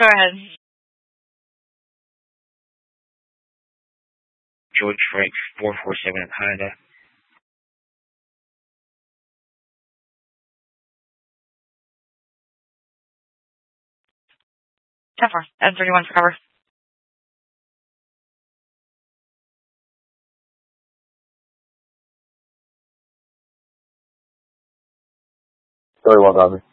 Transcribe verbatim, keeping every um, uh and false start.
Go ahead. George Frank four four seven Honda. ten four. N thirty-one for cover. Very well, copy.